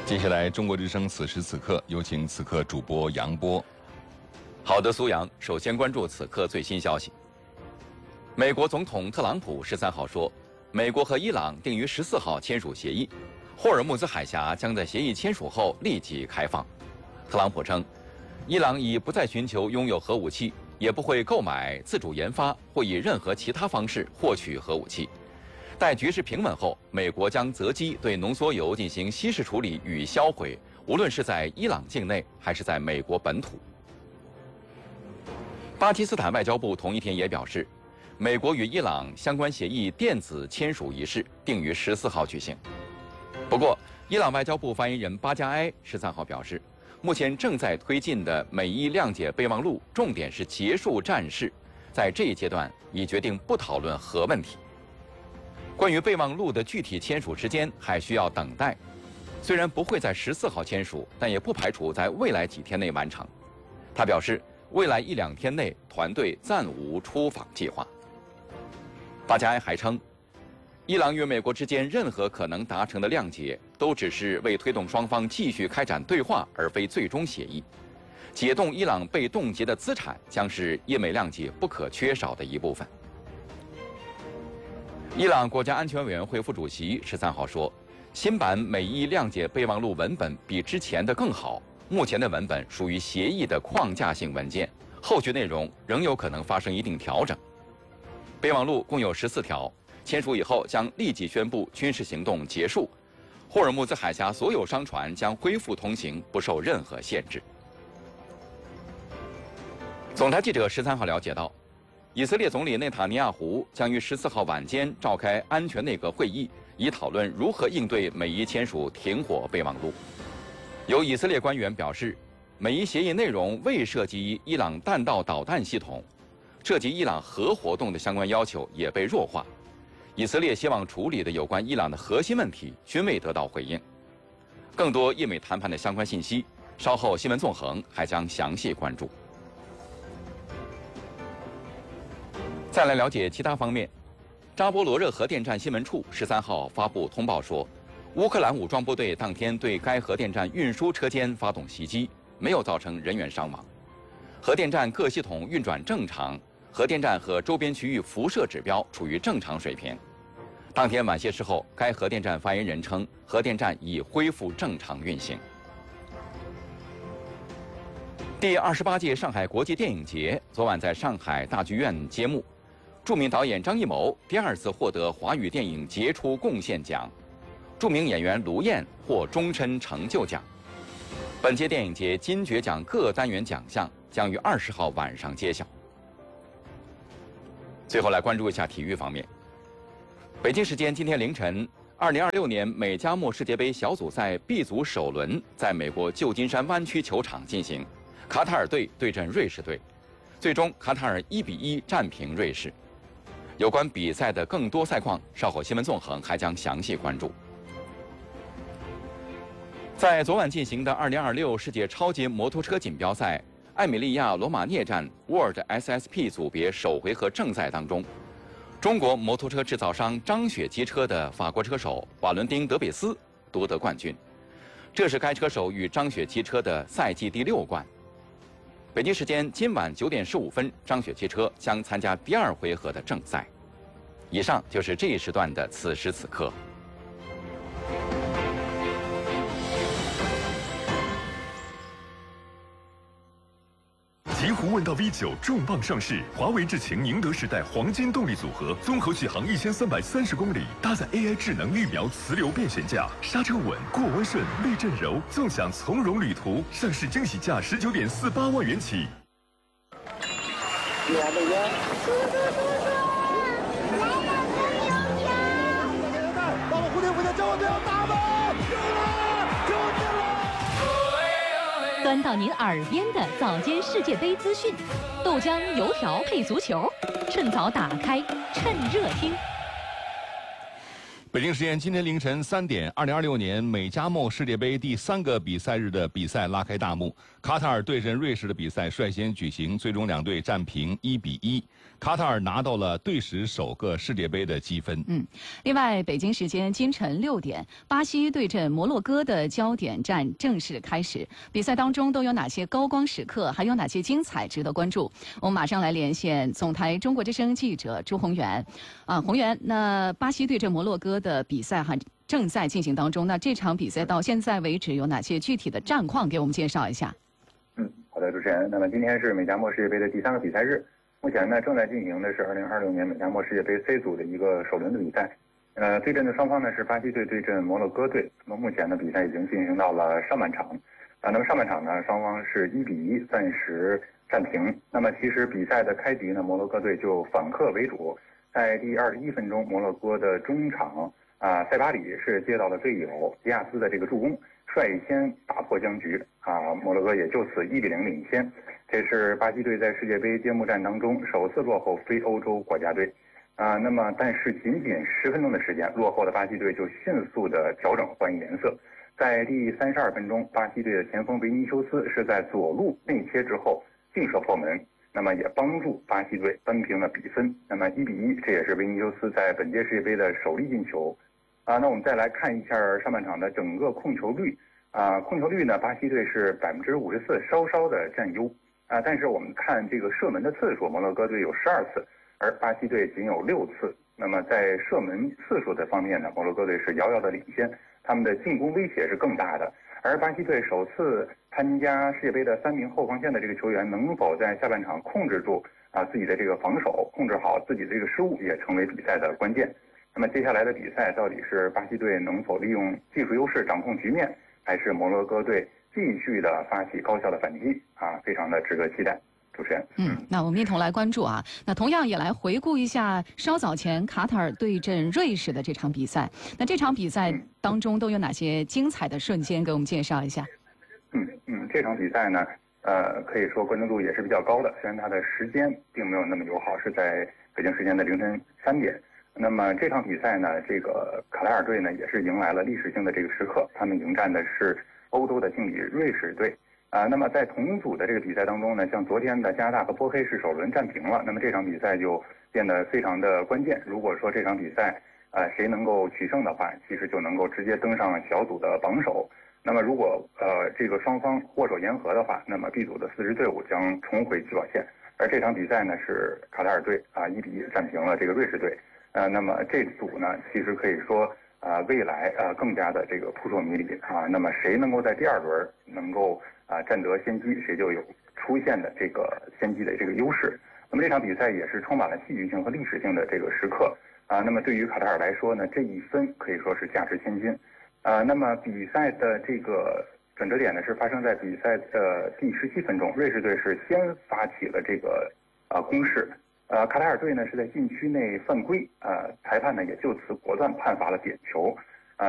接下来，中国之声此时此刻有请此刻主播杨波。 好的，苏阳，首先关注此刻最新消息。美国总统特朗普13号说，美国和伊朗定于14号签署协议，霍尔木兹海峡将在协议签署后立即开放。特朗普称，伊朗已不再寻求拥有核武器，也不会购买、自主研发或以任何其他方式获取核武器。待局势平稳后，美国将择机对浓缩铀进行稀释处理与销毁，无论是在伊朗境内还是在美国本土。巴基斯坦外交部同一天也表示，美国与伊朗相关协议电子签署仪式定于14号举行。不过，伊朗外交部发言人巴加埃13号表示，目前正在推进的美伊谅解备忘录重点是结束战事，在这一阶段已决定不讨论核问题。关于备忘录的具体签署时间还需要等待，虽然不会在14号签署，但也不排除在未来几天内完成。他表示，未来1-2天内团队暂无出访计划。巴加埃还称，伊朗与美国之间任何可能达成的谅解，都只是为推动双方继续开展对话，而非最终协议。解冻伊朗被冻结的资产将是伊美谅解不可缺少的一部分。伊朗国家安全委员会副主席13号说，新版美伊谅解备忘录文本比之前的更好，目前的文本属于协议的框架性文件，后续内容仍有可能发生一定调整。备忘录共有14条，签署以后将立即宣布军事行动结束，霍尔木兹海峡所有商船将恢复通行，不受任何限制。总台记者13号了解到，以色列总理内塔尼亚胡将于14号晚间召开安全内阁会议，以讨论如何应对美伊签署停火备忘录。有以色列官员表示，美伊协议内容未涉及伊朗弹道导弹系统，涉及伊朗核活动的相关要求也被弱化。以色列希望处理的有关伊朗的核心问题均未得到回应。更多伊美谈判的相关信息，稍后新闻纵横还将详细关注。再来了解其他方面，扎波罗热核电站新闻处13号发布通报说，乌克兰武装部队当天对该核电站运输车间发动袭击，没有造成人员伤亡。核电站各系统运转正常，核电站和周边区域辐射指标处于正常水平。当天晚些时候，该核电站发言人称，核电站已恢复正常运行。第28届上海国际电影节昨晚在上海大剧院揭幕。著名导演张艺谋第2次获得华语电影杰出贡献奖，著名演员卢燕获终身成就奖。本届电影节金爵奖各单元奖项将于20号晚上揭晓。最后来关注一下体育方面。北京时间今天凌晨，2026年美加墨世界杯小组赛 B 组首轮在美国旧金山湾区球场进行，卡塔尔队对阵瑞士队，最终卡塔尔1-1战平瑞士。有关比赛的更多赛况，稍后新闻纵横还将详细关注。在昨晚进行的2026世界超级摩托车锦标赛艾米利亚罗马涅站 World SSP 组别首回合正赛当中，中国摩托车制造商张雪机车的法国车手瓦伦丁·德比斯夺得冠军，这是该车手与张雪机车的赛季第6冠。北京时间今晚9点15分，张雪汽车将参加第2回合的正赛。以上就是这一时段的此时此刻。 奇狐问道 V9 重磅上市，华为智擎宁德时代黄金动力组合，综合续航1330公里，搭载 AI 智能预瞄磁流变悬架，刹车稳，过弯顺，避震柔，纵享从容旅途。上市惊喜价19.48万元起。 来了，到了蝴蝶蝴蝶，叫我不要打吧！ 端到您耳边的早间世界杯资讯，豆浆油条配足球，趁早打开，趁热听。 北京时间今天凌晨3点，2026年美加墨世界杯第3个比赛日的比赛拉开大幕。卡塔尔对阵瑞士的比赛率先举行，最终两队战平1-1。卡塔尔拿到了队史首个世界杯的积分。 另外，北京时间今晨6点，巴西对阵摩洛哥的焦点战正式开始。比赛当中都有哪些高光时刻，还有哪些精彩值得关注？我们马上来连线总台中国之声记者朱宏元。宏元，那巴西对阵摩洛哥的比赛正在进行当中。那这场比赛到现在为止有哪些具体的战况？给我们介绍一下。 好的，主持人。那么今天是美加墨世界杯的第3个比赛日。目前呢，正在进行的是2026年美加墨世界杯 C 组的一个首轮的比赛。对阵的双方呢是巴西队对阵摩洛哥队。那么目前呢，比赛已经进行到了上半场。那么上半场呢，双方是1-1暂时战平。那么其实比赛的开局呢，摩洛哥队就反客为主，在第21分钟，摩洛哥的中场塞巴里是接到了队友迪亚斯的这个助攻，率先打破僵局摩洛哥也就此1-0领先。这是巴西队在世界杯揭幕战当中首次落后非欧洲国家队那么但是仅仅10分钟的时间，落后的巴西队就迅速的调整换一颜色。在第32分钟，巴西队的前锋维尼修斯是在左路内切之后劲射破门，那么也帮助巴西队扳平了比分。那么1-1，这也是维尼修斯在本届世界杯的首粒进球那我们再来看一下上半场的整个控球率控球率呢，巴西队是54%，稍稍的占优但是我们看这个射门的次数，摩洛哥队有12次，而巴西队仅有6次。那么在射门次数的方面呢，摩洛哥队是遥遥的领先，他们的进攻威胁是更大的。而巴西队首次参加世界杯的3名后防线的这个球员，能否在下半场控制住自己的这个防守，控制好自己的这个失误，也成为比赛的关键。那么接下来的比赛到底是巴西队能否利用技术优势掌控局面，还是摩洛哥队继续的发起高效的反击非常的值得期待。主持人， 那我们一同来关注那同样也来回顾一下稍早前卡塔尔对阵瑞士的这场比赛。那这场比赛当中都有哪些精彩的瞬间？给我们介绍一下。 这场比赛呢，可以说关注度也是比较高的，虽然它的时间并没有那么友好，是在北京时间的凌晨3点。那么这场比赛呢，这个卡塔尔队呢也是迎来了历史性的这个时刻，他们迎战的是欧洲的劲旅瑞士队那么在同组的这个比赛当中呢，像昨天的加拿大和波黑是首轮战平了，那么这场比赛就变得非常的关键。如果说这场比赛谁能够取胜的话，其实就能够直接登上小组的榜首。那么如果这个双方握手言和的话，那么 B 组的4支队伍将重回起跑线。而这场比赛呢是卡塔尔队1-1战平了这个瑞士队。那么这组呢，其实可以说未来更加的这个扑朔迷离那么谁能够在第2轮能够占得先机，谁就有出现的这个先机的这个优势。那么这场比赛也是充满了戏剧性和历史性的这个时刻那么对于卡塔尔来说呢，这一分可以说是价值千金那么比赛的这个转折点呢是发生在比赛的第17分钟，瑞士队是先发起了这个攻势卡塔尔队呢是在禁区内犯规裁判呢也就此果断判罚了点球